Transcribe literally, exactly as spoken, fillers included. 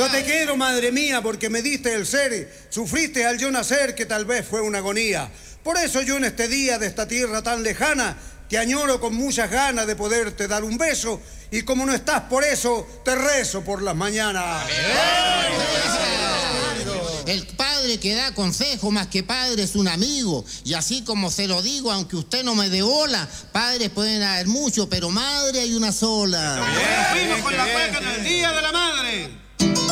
Yo te quiero, madre mía, porque me diste el ser, sufriste al yo nacer, que tal vez fue una agonía. Por eso yo en este día de esta tierra tan lejana, te añoro con muchas ganas de poderte dar un beso, y como no estás por eso, te rezo por las mañanas. El padre que da consejo más que padre es un amigo. Y así como se lo digo, aunque usted no me dé bola, padres pueden haber muchos, pero madre hay una sola. Bien, fuimos con la cueca en el Día de la Madre.